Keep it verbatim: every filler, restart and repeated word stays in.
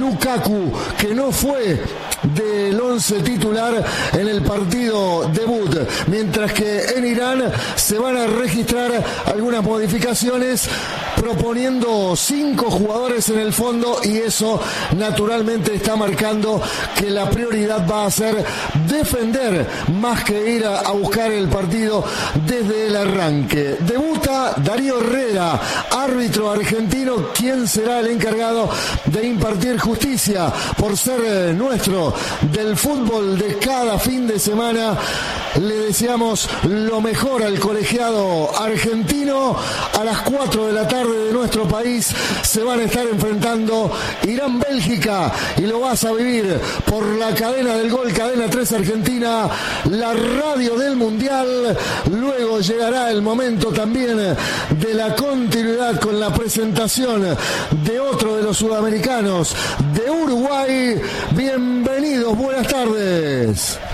Lukaku, que no fue del once titular en el partido debut, mientras que en Irán se van a registrar algunas modificaciones proponiendo cinco jugadores en el fondo, y eso naturalmente está marcando que la prioridad va a ser defender más que ir a, a buscar el partido desde el arranque. Debuta Darío Herrera, árbitro argentino, quien será el encargado de impartir justicia por ser nuestro del fútbol de cada fin de semana. Le deseamos lo mejor al colegiado argentino. A las cuatro de la tarde de nuestro país se van a estar enfrentando Irán-Bélgica, y lo vas a vivir por la cadena del Gol, Cadena tres Argentina, la radio del Mundial. Luego llegará el momento también de la continuidad con la presentación de otro de los sudamericanos, de Uruguay. Bienvenidos, buenas tardes.